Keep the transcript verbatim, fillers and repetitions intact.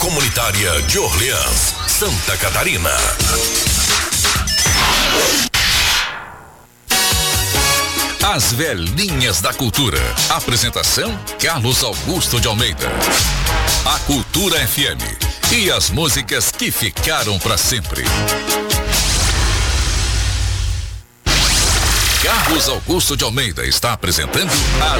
Comunitária de Orleans, Santa Catarina. As Velhinhas da Cultura. Apresentação: Carlos Augusto de Almeida. A Cultura F M. E as músicas que ficaram para sempre. Carlos Augusto de Almeida está apresentando as